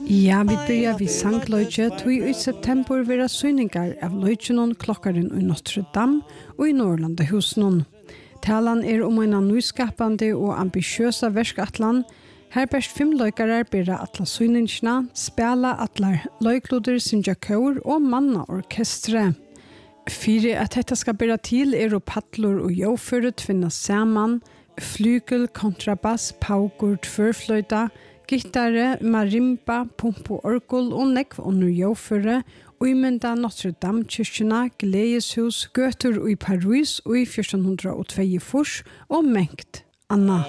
Ja, vi börjar vid sangløyge, tog i september vera syningar av løygenon klokkaren i Notre Dame og i Norrlandahusen. Talan om en nyskapande og ambitiøsa verskatlan. Her best 5 løygarar bera atla syningsna, spela atlar løykloder, synja kår og manna orkestre. Fyre at dette skal bera til og paddlor og jåføre tvinna saman, flygel, kontrabass, paukur, tvørfløyta, gittare, marimba, pump og orgel og nekv under jåføre, uimenda Notre Dame kyrkjena, gledeshus, gøtur i Paris og i 1402 og mengt anna.